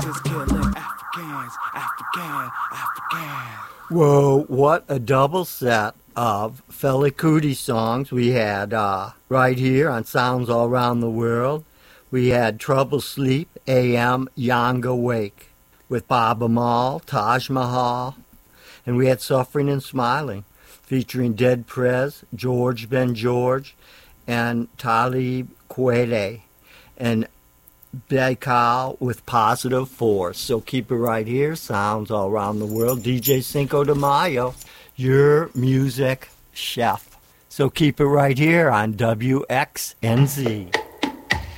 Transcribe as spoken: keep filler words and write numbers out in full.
gangsters killing Africans, African, African. Whoa, what a double set of Fela Kuti songs we had uh, right here on Sounds All Around the World. We had Trouble Sleep, A M Yanga Wake with Bob Amal, Taj Mahal, and we had Suffering and Smiling featuring Dead Prez, George Ben George, and Talib Kweli, and Baikal with Positive Force. So keep it right here, Sounds All Around the World. D J Cinco de Mayo, your music chef. So keep it right here on W X N Z.